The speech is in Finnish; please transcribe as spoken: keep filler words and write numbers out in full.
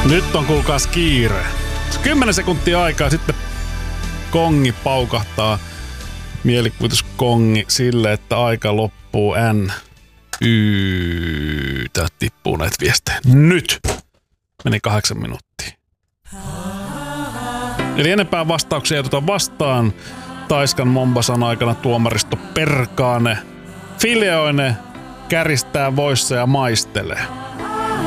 Nyt on kuulkaas kiire. Kymmenen sekuntia aikaa sitten kongi paukahtaa. Mielikuvituskongi sille, että aika loppuu. N. Y. Täältä tippuu näitä viestejä. Nyt! Meni kahdeksan minuuttia. Eli enempää vastauksia ei tuota vastaan. Taiskan Mombasan aikana tuomaristo perkaane. Fileoine käristää voissa ja maistelee.